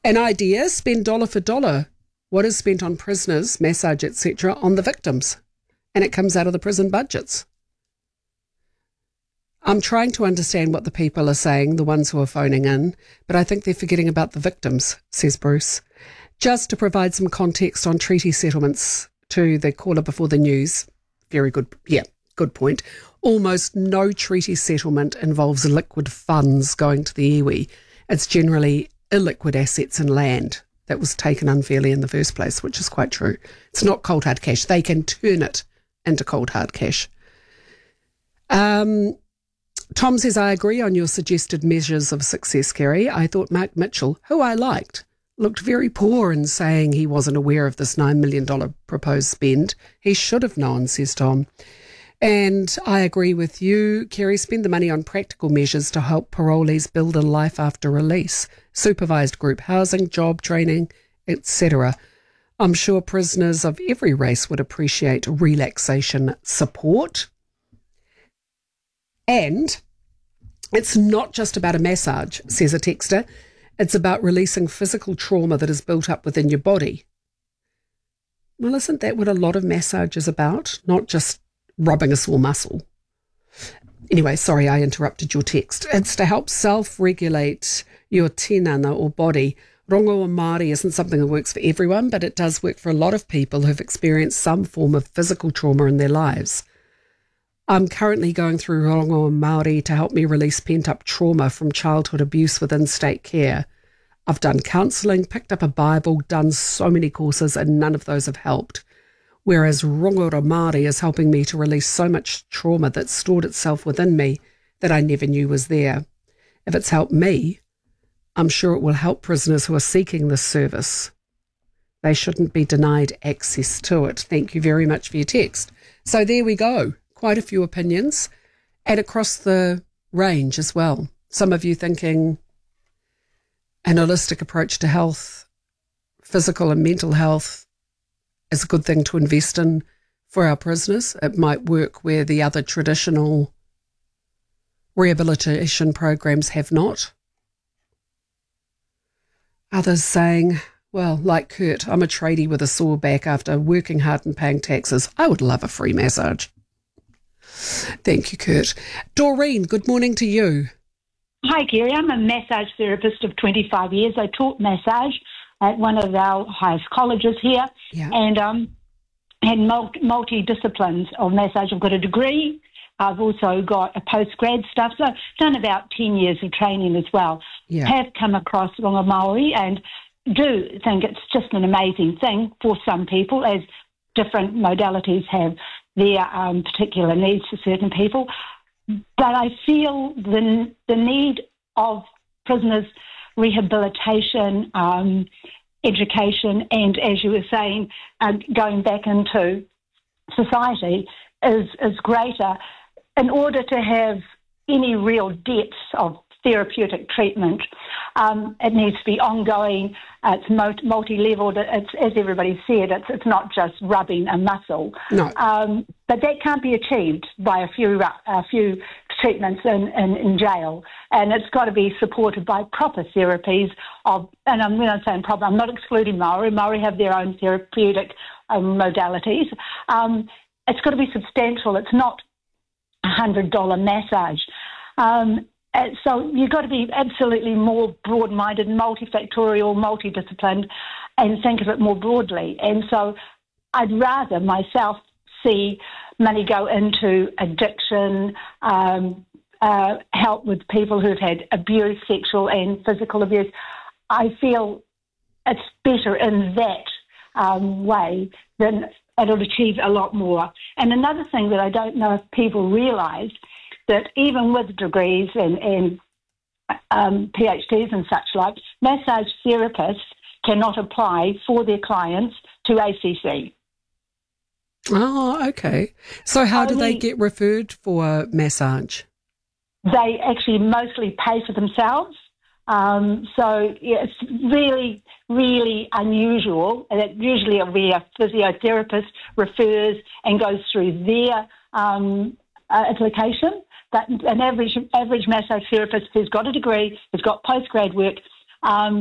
An idea, spend dollar for dollar what is spent on prisoners, massage, etc., on the victims. And it comes out of the prison budgets. I'm trying to understand what the people are saying, the ones who are phoning in, but I think they're forgetting about the victims, says Bruce. Just to provide some context on treaty settlements to the caller before the news, very good, good point. Almost no treaty settlement involves liquid funds going to the iwi. It's generally illiquid assets and land that was taken unfairly in the first place, which is quite true. It's not cold hard cash. They can turn it into cold hard cash. Tom says, I agree on your suggested measures of success, Kerry. I thought Mark Mitchell, who I liked, looked very poor in saying he wasn't aware of this $9 million proposed spend. He should have known, says Tom. And I agree with you, Kerry. Spend the money on practical measures to help parolees build a life after release, supervised group housing, job training, etc. I'm sure prisoners of every race would appreciate relaxation support. And it's not just about a massage, says a texter. It's about releasing physical trauma that is built up within your body. Well, isn't that what a lot of massage is about? Not just rubbing a sore muscle. Anyway, sorry, I interrupted your text. It's to help self-regulate your tinana or body. Rongoa Māori isn't something that works for everyone, but it does work for a lot of people who've experienced some form of physical trauma in their lives. I'm currently going through Rongoa Māori to help me release pent-up trauma from childhood abuse within state care. I've done counselling, picked up a Bible, done so many courses, and none of those have helped. Whereas Rongoa Māori is helping me to release so much trauma that stored itself within me that I never knew was there. If it's helped me, I'm sure it will help prisoners who are seeking this service. They shouldn't be denied access to it. Thank you very much for your text. So there we go. Quite a few opinions, and across the range as well. Some of you thinking an holistic approach to health, physical and mental health, is a good thing to invest in for our prisoners. It might work where the other traditional rehabilitation programs have not. Others saying, well, like Kurt, I'm a tradie with a sore back after working hard and paying taxes. I would love a free massage. Thank you, Kurt. Doreen, good morning to you. Hi, Kerry. I'm a massage therapist of 25 years. I taught massage at one of our highest colleges here, and had multi-disciplines of massage. I've got a degree. I've also got a post-grad stuff, so I've done about 10 years of training as well. Have come across Rongoa Māori and do think it's just an amazing thing for some people, as different modalities have their particular needs for certain people. But I feel the need of prisoners' rehabilitation, education, and, as you were saying, going back into society is greater. In order to have any real depth of therapeutic treatment, it needs to be ongoing. It's multi-leveled. It's, as everybody said, it's not just rubbing a muscle. No. But that can't be achieved by a few treatments in jail, and it's got to be supported by proper therapies. And I'm not saying proper. I'm not excluding Maori. Maori have their own therapeutic modalities. It's got to be substantial. It's not $100 massage. So you've got to be absolutely more broad-minded, multifactorial, multidisciplined, and think of it more broadly. And so I'd rather myself see money go into addiction, help with people who've had abuse, sexual and physical abuse. I feel it's better in that way than it'll achieve a lot more. And another thing that I don't know if people realise, that even with degrees and PhDs and such like, massage therapists cannot apply for their clients to ACC. Oh, okay. So how do they get referred for massage? They actually mostly pay for themselves. So it's really, really unusual. And usually it'll be a physiotherapist refers and goes through their application. But an average massage therapist who's got a degree, who's got postgrad work,